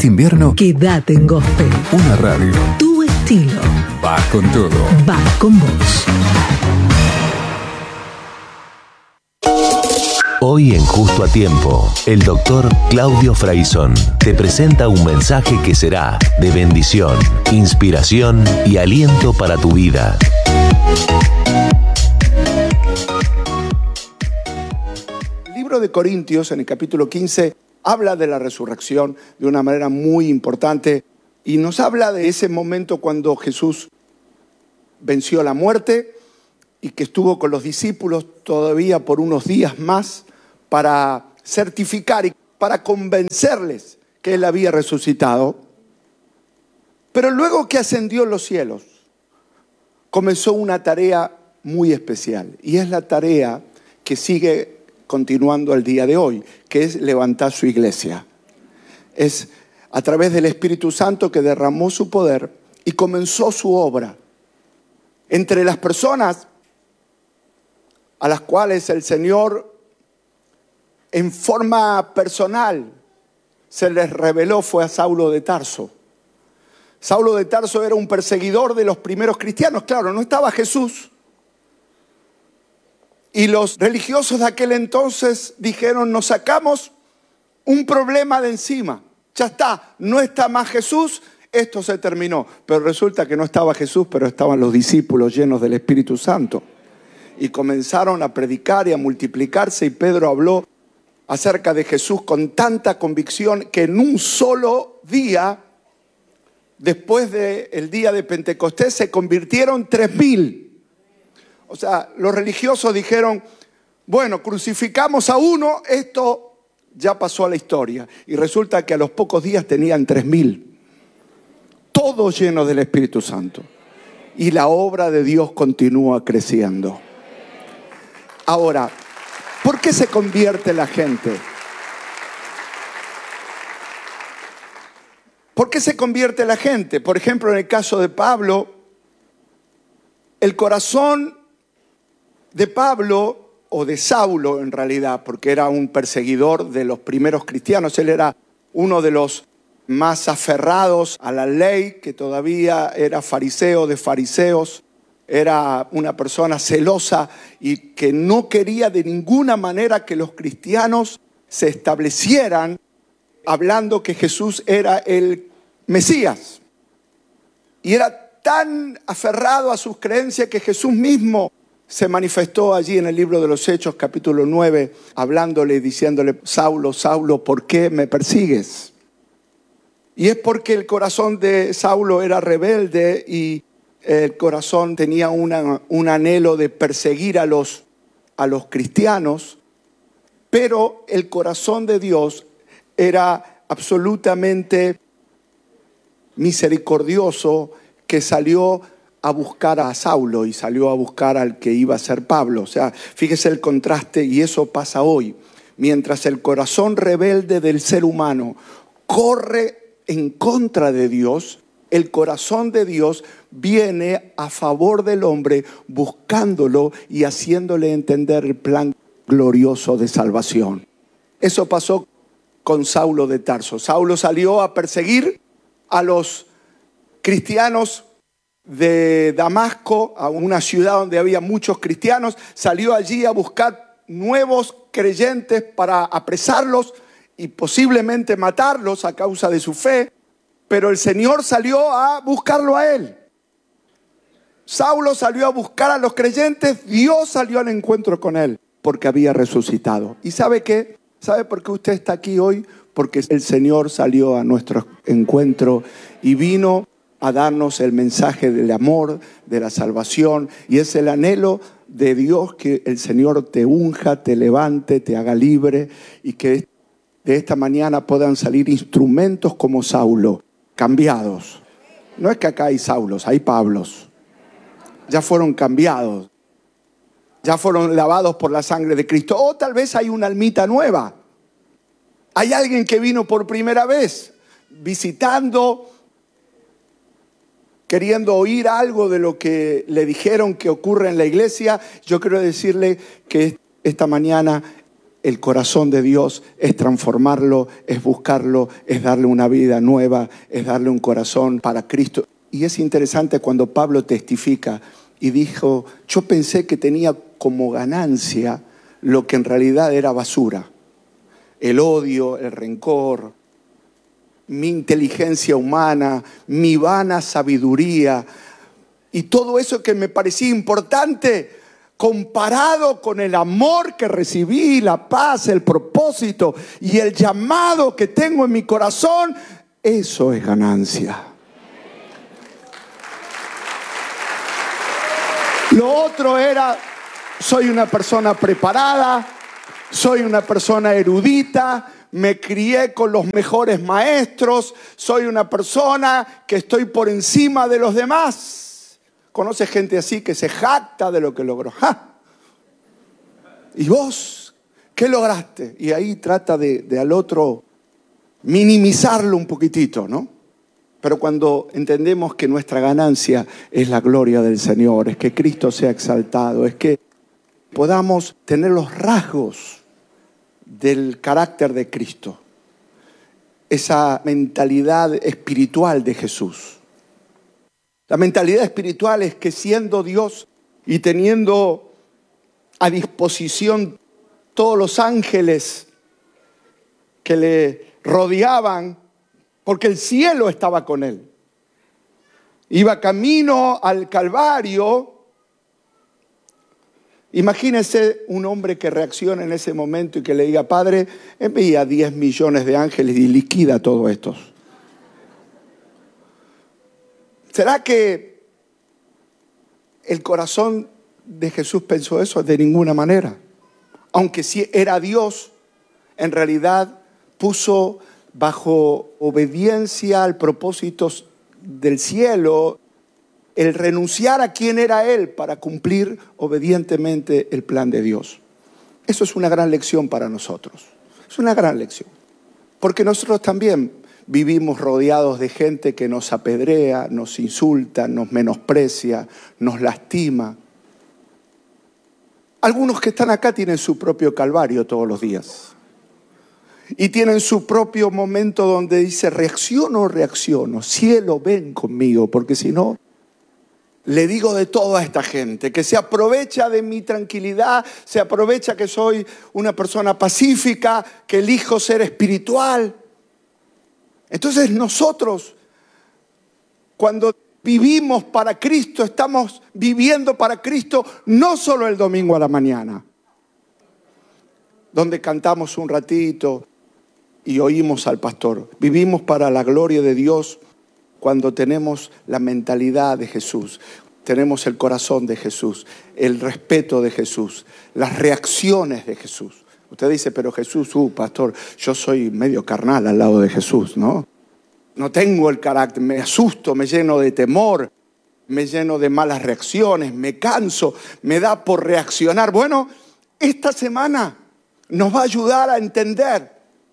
este invierno, quédate en Gospel. una radio. Tu estilo. Va con todo. Va con vos. Hoy en Justo a Tiempo, el doctor Claudio Fraizón te presenta un mensaje que será de bendición, inspiración y aliento para tu vida. El libro de Corintios, en el capítulo 15, habla de la resurrección de una manera muy importante y nos habla de ese momento cuando Jesús venció la muerte y que estuvo con los discípulos todavía por unos días más para certificar y para convencerles que Él había resucitado. Pero luego que ascendió a los cielos, comenzó una tarea muy especial, y es la tarea que sigue continuando al día de hoy, que es levantar su iglesia. Es a través del Espíritu Santo que derramó su poder y comenzó su obra entre las personas a las cuales el Señor en forma personal se les reveló. Fue a Saulo de Tarso. Saulo de Tarso era un perseguidor de los primeros cristianos. Claro, no estaba Jesús. Y los religiosos de aquel entonces dijeron: nos sacamos un problema de encima. Ya está, no está más Jesús, esto se terminó. Pero resulta que no estaba Jesús, pero estaban los discípulos llenos del Espíritu Santo. Y comenzaron a predicar y a multiplicarse, y Pedro habló acerca de Jesús con tanta convicción que en un solo día, después del día de Pentecostés, se convirtieron 3,000. O sea, los religiosos dijeron: bueno, crucificamos a uno, esto ya pasó a la historia. Y resulta que a los pocos días tenían 3,000. Todos llenos del Espíritu Santo. Y la obra de Dios continúa creciendo. Ahora, ¿por qué se convierte la gente? ¿Por qué se convierte la gente? Por ejemplo, en el caso de Pablo, el corazón de Pablo, o de Saulo en realidad, porque era un perseguidor de los primeros cristianos. Él era uno de los más aferrados a la ley, que todavía era fariseo de fariseos. Era una persona celosa y que no quería de ninguna manera que los cristianos se establecieran hablando que Jesús era el Mesías. Y era tan aferrado a sus creencias que Jesús mismo se manifestó allí en el libro de los Hechos, capítulo 9, hablándole y diciéndole: Saulo, Saulo, ¿por qué me persigues? Y es porque el corazón de Saulo era rebelde y el corazón tenía un anhelo de perseguir a los cristianos, pero el corazón de Dios era absolutamente misericordioso, que salió a buscar a Saulo y salió a buscar al que iba a ser Pablo. O sea, fíjese el contraste, y eso pasa hoy. Mientras el corazón rebelde del ser humano corre en contra de Dios, el corazón de Dios viene a favor del hombre, buscándolo y haciéndole entender el plan glorioso de salvación. Eso pasó con Saulo de Tarso. Saulo salió a perseguir a los cristianos de Damasco, a una ciudad donde había muchos cristianos. Salió allí a buscar nuevos creyentes para apresarlos y posiblemente matarlos a causa de su fe. Pero el Señor salió a buscarlo a él. Saulo salió a buscar a los creyentes, Dios salió al encuentro con él, porque había resucitado. ¿Y sabe qué? ¿Sabe por qué usted está aquí hoy? Porque el Señor salió a nuestro encuentro y vino a darnos el mensaje del amor, de la salvación. Y es el anhelo de Dios que el Señor te unja, te levante, te haga libre, y que de esta mañana puedan salir instrumentos como Saulo, cambiados. No es que acá hay Saulos, hay Pablos. Ya fueron cambiados. Ya fueron lavados por la sangre de Cristo. O tal vez hay una almita nueva. Hay alguien que vino por primera vez, visitando, queriendo oír algo de lo que le dijeron que ocurre en la iglesia. Yo quiero decirle que esta mañana el corazón de Dios es transformarlo, es buscarlo, es darle una vida nueva, es darle un corazón para Cristo. Y es interesante cuando Pablo testifica y dijo, yo pensé que tenía como ganancia lo que en realidad era basura. El odio, el rencor, mi inteligencia humana, mi vana sabiduría y todo eso que me parecía importante comparado con el amor que recibí, la paz, el propósito y el llamado que tengo en mi corazón, eso es ganancia. Lo otro era, soy una persona preparada, soy una persona erudita, me crié con los mejores maestros, soy una persona que estoy por encima de los demás. ¿Conoce gente así que se jacta de lo que logró? ¡Ja! ¿Y vos qué lograste? Y ahí trata de al otro minimizarlo un poquitito, ¿no? Pero cuando entendemos que nuestra ganancia es la gloria del Señor, es que Cristo sea exaltado, es que podamos tener los rasgos del carácter de Cristo, esa mentalidad espiritual de Jesús. La mentalidad espiritual es que siendo Dios y teniendo a disposición todos los ángeles que le rodeaban, porque el cielo estaba con él. Iba camino al Calvario. Imagínese un hombre que reacciona en ese momento y que le diga, Padre, envía 10 millones de ángeles y liquida a todos estos. ¿Será que el corazón de Jesús pensó eso? De ninguna manera. Aunque sí era Dios, en realidad puso bajo obediencia al propósito del cielo el renunciar a quien era Él para cumplir obedientemente el plan de Dios. Eso es una gran lección para nosotros. Es una gran lección. Porque nosotros también vivimos rodeados de gente que nos apedrea, nos insulta, nos menosprecia, nos lastima. Algunos que están acá tienen su propio calvario todos los días. Y tienen su propio momento donde dice, reacciono o reacciono. Cielo, ven conmigo, porque si no, le digo de todo a esta gente, que se aprovecha de mi tranquilidad, se aprovecha que soy una persona pacífica, que elijo ser espiritual. Entonces nosotros, cuando vivimos para Cristo, estamos viviendo para Cristo no solo el domingo a la mañana, donde cantamos un ratito y oímos al pastor. Vivimos para la gloria de Dios cuando tenemos la mentalidad de Jesús, tenemos el corazón de Jesús, el respeto de Jesús, las reacciones de Jesús. Usted dice, pero Jesús, pastor, yo soy medio carnal al lado de Jesús, ¿no? No tengo el carácter, me asusto, me lleno de temor, me lleno de malas reacciones, me canso, me da por reaccionar. Bueno, esta semana nos va a ayudar a entender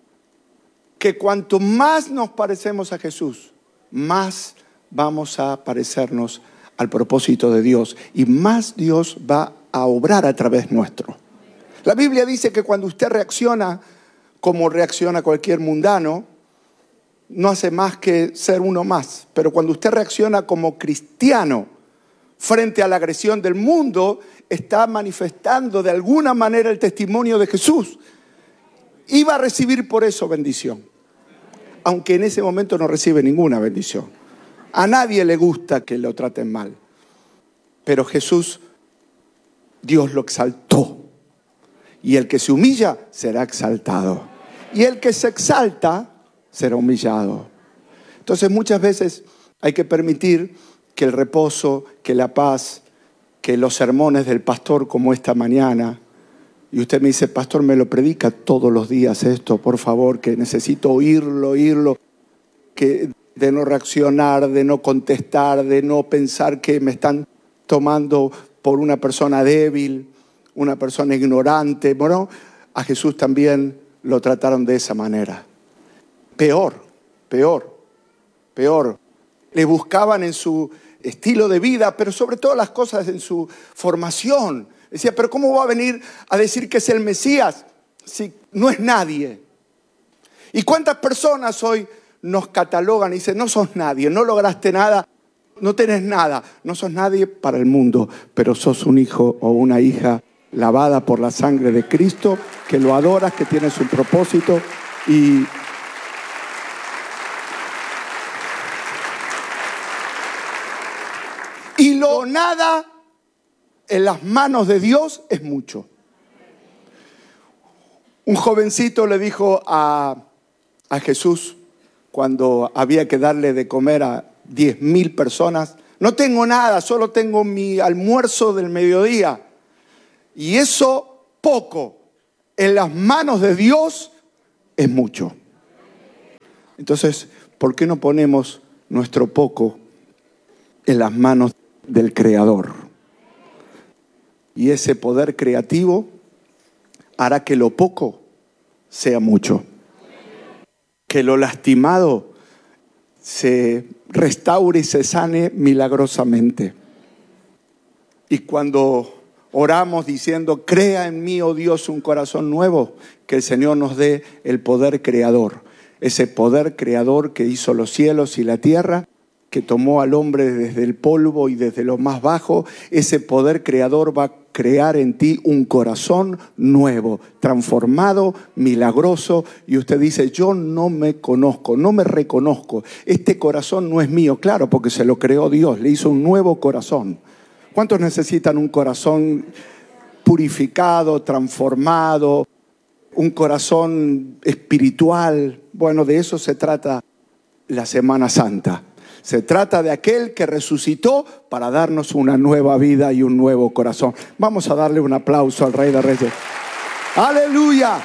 que cuanto más nos parecemos a Jesús, más vamos a parecernos al propósito de Dios y más Dios va a obrar a través nuestro. La Biblia dice que cuando usted reacciona como reacciona cualquier mundano, no hace más que ser uno más. Pero cuando usted reacciona como cristiano frente a la agresión del mundo, está manifestando de alguna manera el testimonio de Jesús. Y va a recibir por eso bendición. Aunque en ese momento no recibe ninguna bendición. A nadie le gusta que lo traten mal. Pero Jesús, Dios lo exaltó. Y el que se humilla será exaltado. Y el que se exalta será humillado. Entonces muchas veces hay que permitir que el reposo, que la paz, que los sermones del pastor como esta mañana. Y usted me dice, pastor, me lo predica todos los días esto, por favor, que necesito oírlo, que de no reaccionar, de no contestar, de no pensar que me están tomando por una persona débil, una persona ignorante. Bueno, a Jesús también lo trataron de esa manera. Peor. Le buscaban en su estilo de vida, pero sobre todas las cosas en su formación. Decía, pero ¿cómo va a venir a decir que es el Mesías si no es nadie? ¿Y cuántas personas hoy nos catalogan y dicen, no sos nadie, no lograste nada, no tenés nada, no sos nadie para el mundo, pero sos un hijo o una hija lavada por la sangre de Cristo, que lo adoras, que tienes un propósito y lo nada en las manos de Dios es mucho. Un jovencito le dijo a Jesús, cuando había que darle de comer a 10.000 personas, no tengo nada, solo tengo mi almuerzo del mediodía. Y eso poco en las manos de Dios es mucho. Entonces, ¿por qué no ponemos nuestro poco en las manos del Creador? Y ese poder creativo hará que lo poco sea mucho. Que lo lastimado se restaure y se sane milagrosamente. Y cuando oramos diciendo, crea en mí, oh Dios, un corazón nuevo, que el Señor nos dé el poder creador. Ese poder creador que hizo los cielos y la tierra, que tomó al hombre desde el polvo y desde lo más bajo. Ese poder creador va a crear en ti un corazón nuevo, transformado, milagroso. Y usted dice, yo no me conozco, no me reconozco. Este corazón no es mío. Claro, porque se lo creó Dios, le hizo un nuevo corazón. ¿Cuántos necesitan un corazón purificado, transformado, un corazón espiritual? Bueno, de eso se trata la Semana Santa. Se trata de aquel que resucitó para darnos una nueva vida y un nuevo corazón. Vamos a darle un aplauso al Rey de Reyes. ¡Aleluya!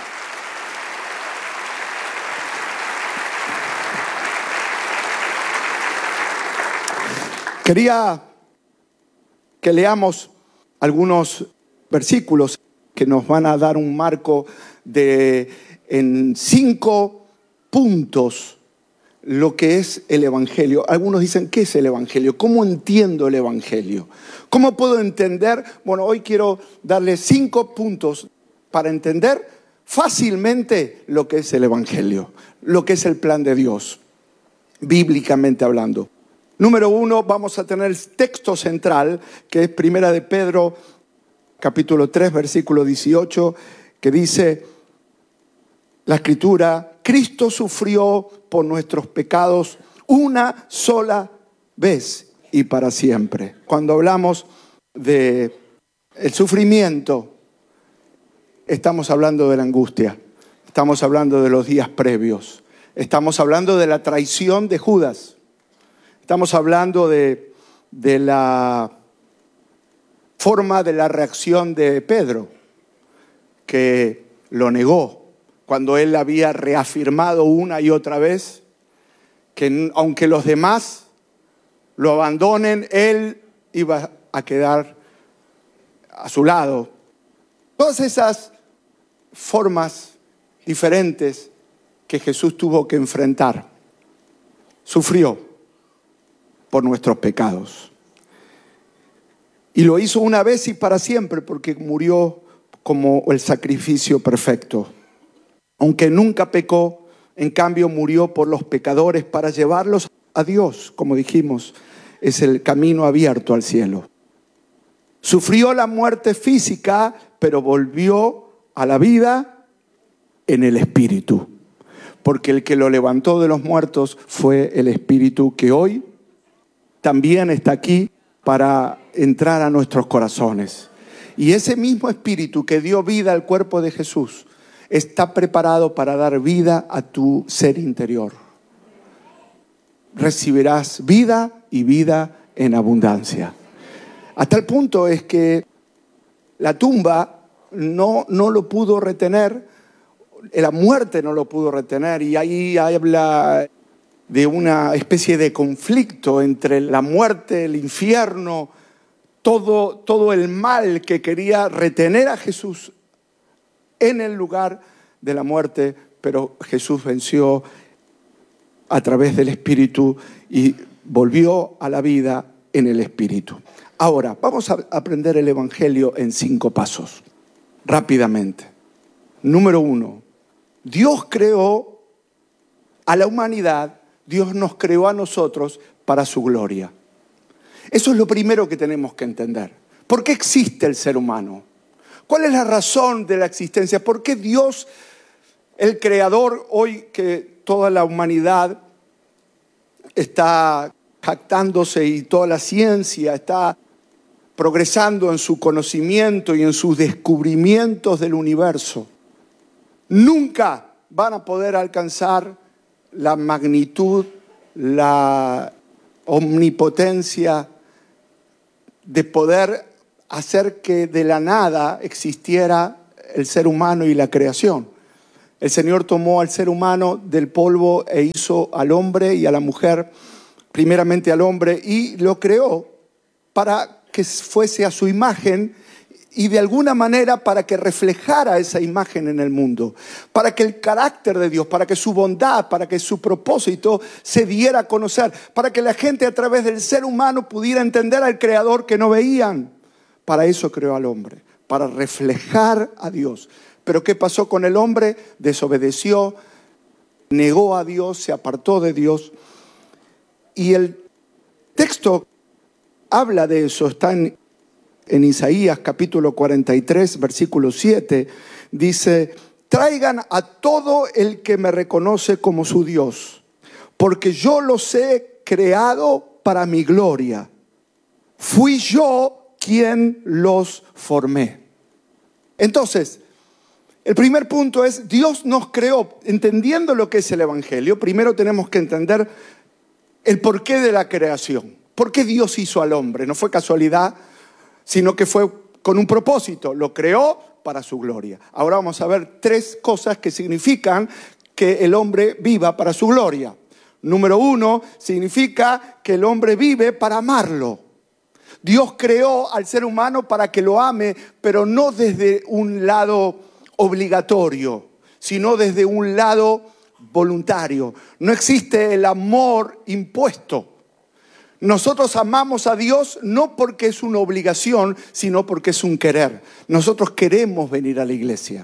Quería que leamos algunos versículos que nos van a dar un marco en 5 puntos lo que es el Evangelio. Algunos dicen, ¿qué es el Evangelio? ¿Cómo entiendo el Evangelio? ¿Cómo puedo entender? Bueno, hoy quiero darles 5 puntos para entender fácilmente lo que es el Evangelio, lo que es el plan de Dios, bíblicamente hablando. Número 1, vamos a tener el texto central, que es Primera de Pedro, capítulo 3, versículo 18, que dice la Escritura, Cristo sufrió por nuestros pecados una sola vez y para siempre. Cuando hablamos de el sufrimiento, estamos hablando de la angustia, estamos hablando de los días previos, estamos hablando de la traición de Judas, estamos hablando de la forma de la reacción de Pedro, que lo negó cuando él había reafirmado una y otra vez que aunque los demás lo abandonen, él iba a quedar a su lado. Todas esas formas diferentes que Jesús tuvo que enfrentar, sufrió por nuestros pecados. Y lo hizo una vez y para siempre, porque murió como el sacrificio perfecto. Aunque nunca pecó, en cambio murió por los pecadores para llevarlos a Dios. Como dijimos, es el camino abierto al cielo. Sufrió la muerte física, pero volvió a la vida en el Espíritu. Porque el que lo levantó de los muertos fue el Espíritu que hoy también está aquí para entrar a nuestros corazones. Y ese mismo Espíritu que dio vida al cuerpo de Jesús está preparado para dar vida a tu ser interior. Recibirás vida y vida en abundancia. Hasta el punto es que la tumba no lo pudo retener, la muerte no lo pudo retener, y ahí habla de una especie de conflicto entre la muerte, el infierno, todo el mal que quería retener a Jesús en el lugar de la muerte, pero Jesús venció a través del Espíritu y volvió a la vida en el Espíritu. Ahora, vamos a aprender el Evangelio en 5 pasos, rápidamente. Número uno, Dios creó a la humanidad, Dios nos creó a nosotros para su gloria. Eso es lo primero que tenemos que entender. ¿Por qué existe el ser humano? ¿Cuál es la razón de la existencia? ¿Por qué Dios, el creador, hoy que toda la humanidad está jactándose y toda la ciencia está progresando en su conocimiento y en sus descubrimientos del universo, nunca van a poder alcanzar la magnitud, la omnipotencia de poder hacer que de la nada existiera el ser humano y la creación? El Señor tomó al ser humano del polvo e hizo al hombre y a la mujer, primeramente al hombre, y lo creó para que fuese a su imagen y de alguna manera para que reflejara esa imagen en el mundo, para que el carácter de Dios, para que su bondad, para que su propósito se diera a conocer, para que la gente a través del ser humano pudiera entender al Creador que no veían. Para eso creó al hombre, para reflejar a Dios. Pero ¿qué pasó con el hombre? Desobedeció, negó a Dios, se apartó de Dios. Y el texto habla de eso, está en Isaías capítulo 43, versículo 7, dice: traigan a todo el que me reconoce como su Dios, porque yo los he creado para mi gloria. Fui yo quien los formé. Entonces, el primer punto es, Dios nos creó. Entendiendo lo que es el Evangelio, primero tenemos que entender el porqué de la creación. ¿Por qué Dios hizo al hombre? No fue casualidad, sino que fue con un propósito. Lo creó para su gloria. Ahora vamos a ver 3 cosas que significan que el hombre viva para su gloria. Número 1, significa que el hombre vive para amarlo. Dios creó al ser humano para que lo ame, pero no desde un lado obligatorio, sino desde un lado voluntario. No existe el amor impuesto. Nosotros amamos a Dios no porque es una obligación, sino porque es un querer. Nosotros queremos venir a la iglesia.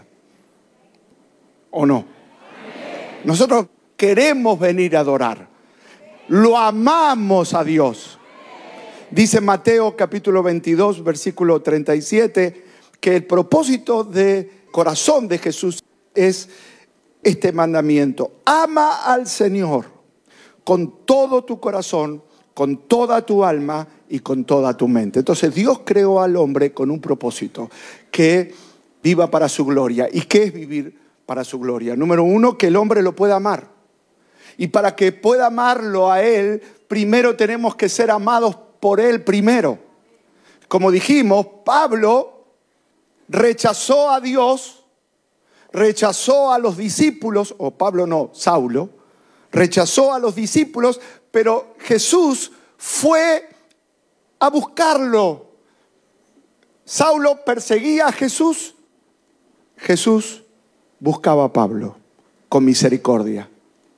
¿O no? Nosotros queremos venir a adorar. Lo amamos a Dios. Dice Mateo capítulo 22, versículo 37, que el propósito de corazón de Jesús es este mandamiento: ama al Señor con todo tu corazón, con toda tu alma y con toda tu mente. Entonces Dios creó al hombre con un propósito, que viva para su gloria. ¿Y qué es vivir para su gloria? Número 1, que el hombre lo pueda amar. Y para que pueda amarlo a Él, primero tenemos que ser amados por Él primero. Como dijimos, Pablo rechazó a Dios, rechazó a los discípulos, o Pablo no, Saulo, rechazó a los discípulos, pero Jesús fue a buscarlo. Saulo perseguía a Jesús, Jesús buscaba a Pablo con misericordia.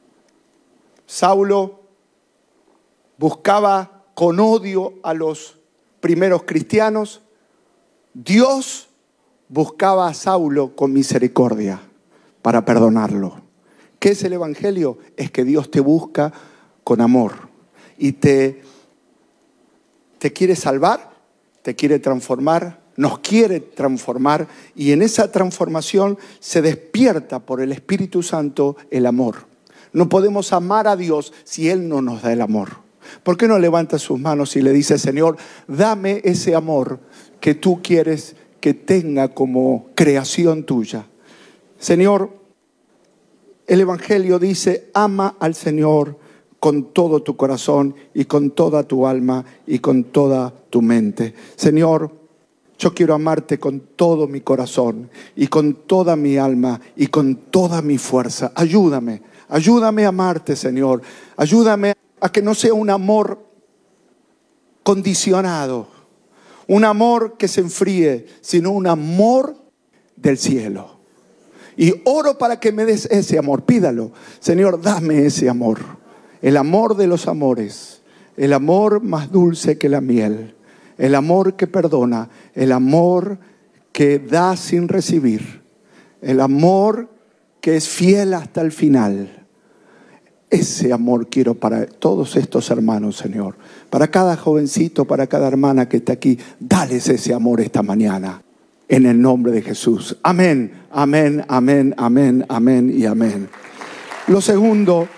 Saulo buscaba con odio a los primeros cristianos. Dios buscaba a Saulo con misericordia para perdonarlo. ¿Qué es el Evangelio? Es que Dios te busca con amor y te quiere salvar, te quiere transformar, nos quiere transformar, y en esa transformación se despierta por el Espíritu Santo el amor. No podemos amar a Dios si Él no nos da el amor. ¿Por qué no levanta sus manos y le dice: Señor, dame ese amor que tú quieres que tenga como creación tuya? Señor, el Evangelio dice: ama al Señor con todo tu corazón y con toda tu alma y con toda tu mente. Señor, yo quiero amarte con todo mi corazón y con toda mi alma y con toda mi fuerza. Ayúdame a amarte, Señor. Ayúdame a que no sea un amor condicionado, un amor que se enfríe, sino un amor del cielo. Y oro para que me des ese amor. Pídalo. Señor, dame ese amor. El amor de los amores. El amor más dulce que la miel. El amor que perdona. El amor que da sin recibir. El amor que es fiel hasta el final. Ese amor quiero para todos estos hermanos, Señor. Para cada jovencito, para cada hermana que está aquí. Dales ese amor esta mañana. En el nombre de Jesús. Amén, amén, amén, amén, amén y amén. Lo segundo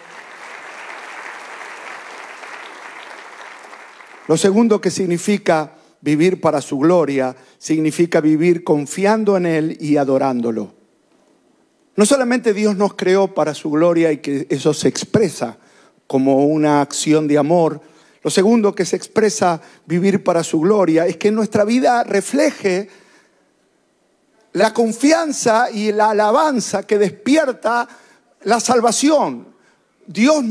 que significa vivir para su gloria, significa vivir confiando en Él y adorándolo. No solamente Dios nos creó para su gloria y que eso se expresa como una acción de amor. Lo segundo que se expresa vivir para su gloria es que nuestra vida refleje la confianza y la alabanza que despierta la salvación. Dios